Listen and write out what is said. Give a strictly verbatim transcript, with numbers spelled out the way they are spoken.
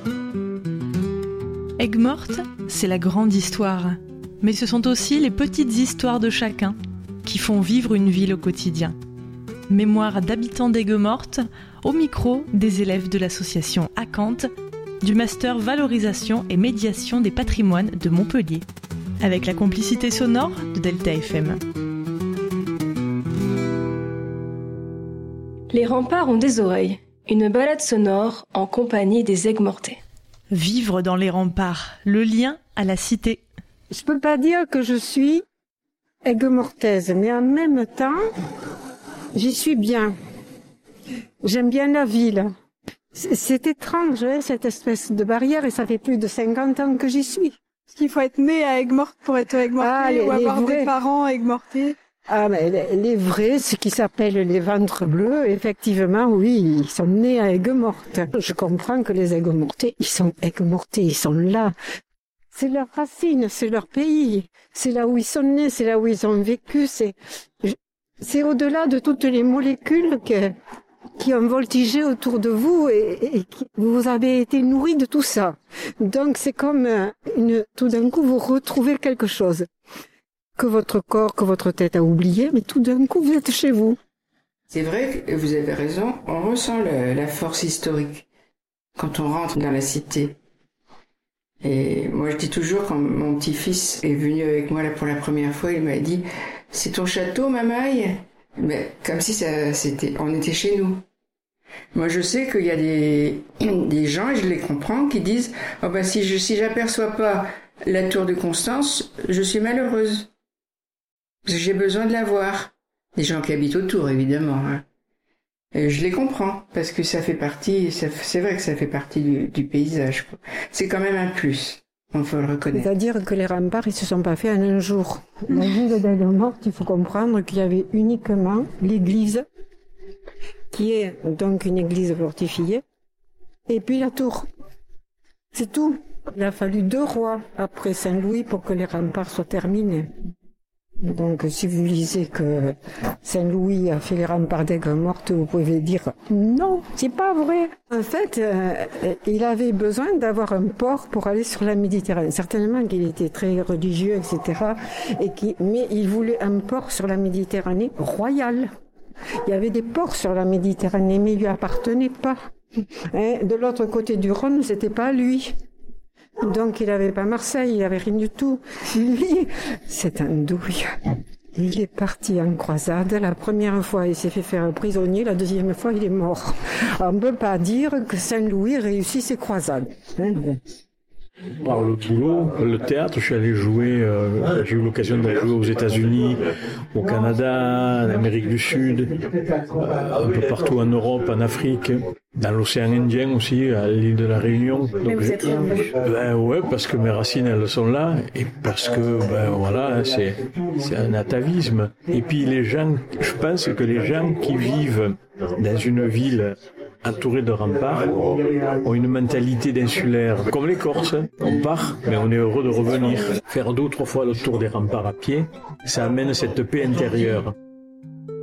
Aigues-Mortes, c'est la grande histoire. Mais ce sont aussi les petites histoires de chacun qui font vivre une ville au quotidien. Mémoire d'habitants d'Aigues-Mortes, au micro des élèves de l'association Acanthe, du master Valorisation et Médiation des patrimoines de Montpellier, avec la complicité sonore de Delta F M. Les remparts ont des oreilles. Une balade sonore en compagnie des Aigues-Mortais. Vivre dans les remparts, le lien à la cité. Je peux pas dire que je suis aigues-mortaise, mais en même temps, j'y suis bien. J'aime bien la ville. C'est étrange, hein, cette espèce de barrière, et ça fait plus de cinquante ans que j'y suis. Est-ce qu'il faut être né à Aigues-Mortes pour être Aigues-Mortais, ah, les, ou avoir vrais... des parents Aigues-Mortais? Ah, mais les, les vrais, ce qui s'appelle les ventres bleus, effectivement, oui, ils sont nés à Aigues-Mortes. Je comprends que les Aigues-Mortais, ils sont Aigues-Mortais, ils sont là. C'est leur racine, c'est leur pays, c'est là où ils sont nés, c'est là où ils ont vécu, c'est, c'est au-delà de toutes les molécules que, qui ont voltigé autour de vous et, et qui, vous avez été nourris de tout ça. Donc c'est comme une, tout d'un coup vous retrouvez quelque chose que votre corps, que votre tête a oublié, mais tout d'un coup vous êtes chez vous. C'est vrai que vous avez raison, on ressent le, la force historique quand on rentre dans la cité. Et moi je dis toujours, quand mon petit-fils est venu avec moi là pour la première fois, il m'a dit « C'est ton château, mamaille ?» Mais comme si ça, c'était, on était chez nous. Moi je sais qu'il y a des, des gens, et je les comprends, qui disent « Oh ben si je, si j'aperçois pas la tour de Constance, je suis malheureuse. Parce que j'ai besoin de la voir. » Des gens qui habitent autour, évidemment. Hein. Et je les comprends, parce que ça fait partie, ça, c'est vrai que ça fait partie du, du paysage. Quoi. C'est quand même un plus, il faut le reconnaître. C'est-à-dire que les remparts, ils se sont pas faits en un jour. La ville d'Aigues-Mortes, il faut comprendre qu'il y avait uniquement l'église, qui est donc une église fortifiée, et puis la tour. C'est tout. Il a fallu deux rois après Saint-Louis pour que les remparts soient terminés. Donc, si vous lisez que Saint-Louis a fait les remparts d'Aigues-Mortes, vous pouvez dire non, c'est pas vrai. En fait, euh, il avait besoin d'avoir un port pour aller sur la Méditerranée. Certainement qu'il était très religieux, et cetera. Et qui, mais il voulait un port sur la Méditerranée royal. Il y avait des ports sur la Méditerranée, mais il lui appartenait pas. Hein, de l'autre côté du Rhône, c'était pas lui. Donc il avait pas Marseille, il avait rien du tout. Lui, c'est un douille. Il est parti en croisade. La première fois, il s'est fait faire prisonnier. La deuxième fois, il est mort. On ne peut pas dire que Saint-Louis réussit ses croisades. Hein? Par le boulot, le théâtre, je suis allé jouer, euh, j'ai eu l'occasion d'aller jouer aux États-Unis, au Canada, en Amérique du Sud, euh, un peu partout en Europe, en Afrique, dans l'océan Indien aussi, à l'île de la Réunion. Donc, mais vous êtes revenu ? Ben ouais, parce que mes racines elles sont là et parce que ben voilà, c'est c'est un atavisme. Et puis les gens, je pense que les gens qui vivent dans une ville entourés de remparts, ont une mentalité d'insulaire. Comme les Corses, on part, mais on est heureux de revenir. Faire deux ou trois fois le tour des remparts à pied, ça amène cette paix intérieure.